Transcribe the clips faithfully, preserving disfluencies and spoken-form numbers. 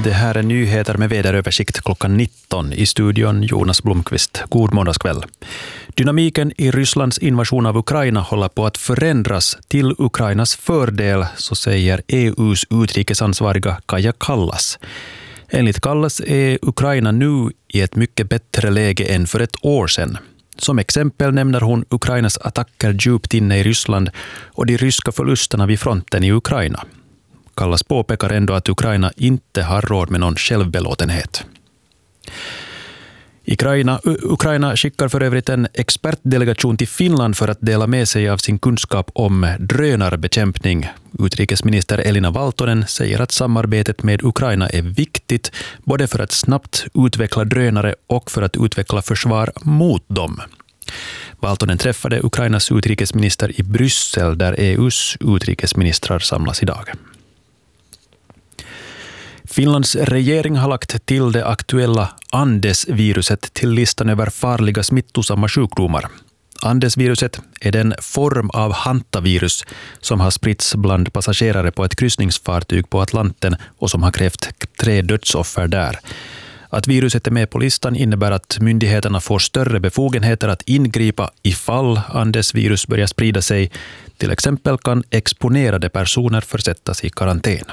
Det här är nyheter med väderöversikt klockan nitton. I studion Jonas Blomqvist. God måndagskväll. Dynamiken i Rysslands invasion av Ukraina håller på att förändras till Ukrainas fördel, så säger E U:s utrikesansvariga Kaja Kallas. Enligt Kallas är Ukraina nu i ett mycket bättre läge än för ett år sedan. Som exempel nämner hon Ukrainas attacker djupt inne i Ryssland och de ryska förlusterna vid fronten i Ukraina. Kallas påpekar ändå att Ukraina inte har råd med någon självbelåtenhet. Ukraina, Ukraina skickar för övrigt en expertdelegation till Finland för att dela med sig av sin kunskap om drönarbekämpning. Utrikesminister Elina Valtonen säger att samarbetet med Ukraina är viktigt både för att snabbt utveckla drönare och för att utveckla försvar mot dem. Valtonen träffade Ukrainas utrikesminister i Bryssel där E U:s utrikesministrar samlas idag. Finlands regering har lagt till det aktuella Andes-viruset till listan över farliga smittosamma sjukdomar. Andes-viruset är den form av hantavirus som har spritts bland passagerare på ett kryssningsfartyg på Atlanten och som har krävt tre dödsoffer där. Att viruset är med på listan innebär att myndigheterna får större befogenheter att ingripa ifall Andes-virus börjar sprida sig. Till exempel kan exponerade personer försättas i karantän.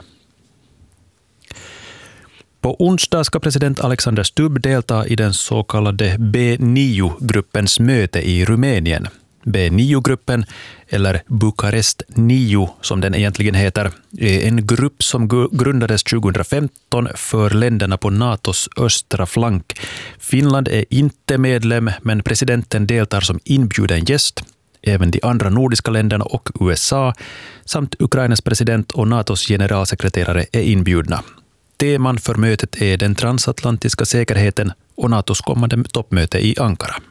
På onsdag ska president Alexander Stubb delta i den så kallade B nio-gruppens möte i Rumänien. B nio-gruppen, eller Bukarest nio som den egentligen heter, är en grupp som grundades tjugohundrafemton för länderna på NATOs östra flank. Finland är inte medlem, men presidenten deltar som inbjuden gäst. Även de andra nordiska länderna och U S A samt Ukrainas president och NATOs generalsekreterare är inbjudna. Teman för mötet är den transatlantiska säkerheten och NATOs kommande toppmöte i Ankara.